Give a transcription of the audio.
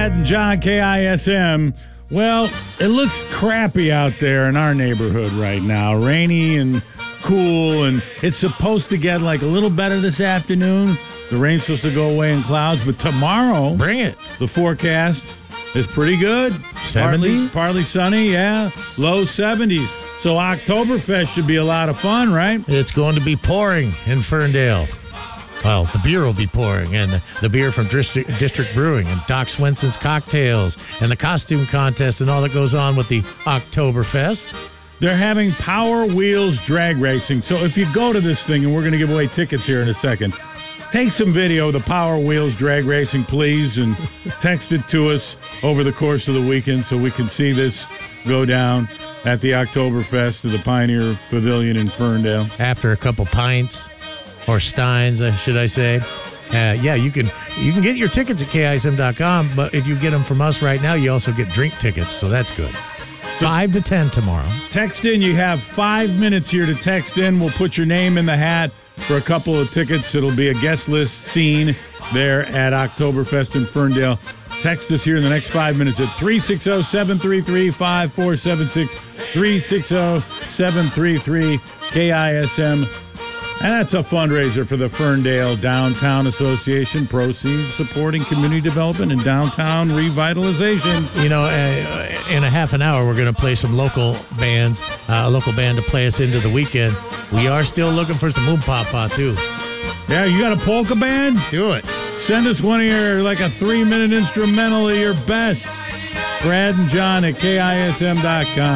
Brad and John, KISM. Well, it looks crappy out there in our neighborhood right now. Rainy and cool, and it's supposed to get like a little better this afternoon. The rain's supposed to go away in clouds, but tomorrow, bring it. The forecast is pretty good. 70? Partly sunny, yeah. Low 70s. So Oktoberfest should be a lot of fun, right? It's going to be pouring in Ferndale. Well, the beer will be pouring, and the beer from District Brewing and Doc Swenson's cocktails and the costume contest and all that goes on with the Oktoberfest. They're having Power Wheels drag racing. So if you go to this thing, and we're going to give away tickets here in a second, take some video of the Power Wheels drag racing, please, and text it to us over the course of the weekend so we can see this go down at the Oktoberfest of the Pioneer Pavilion in Ferndale. After a couple pints. Or Steins, should I say. You can get your tickets at KISM.com, but if you get them from us right now, you also get drink tickets, so that's good. 5 to 10 tomorrow. Text in. You have 5 minutes here to text in. We'll put your name in the hat for a couple of tickets. It'll be a guest list scene there at Oktoberfest in Ferndale. Text us here in the next 5 minutes at 360-733-5476, 360-733-KISM. And that's a fundraiser for the Ferndale Downtown Association. Proceeds supporting community development and downtown revitalization. You know, in a half an hour, we're going to play some local bands, a local band to play us into the weekend. We are still looking for some Moompapa, too. Yeah, you got a polka band? Do it. Send us one of your, like a 3-minute instrumental of your best. Brad and John at KISM.com.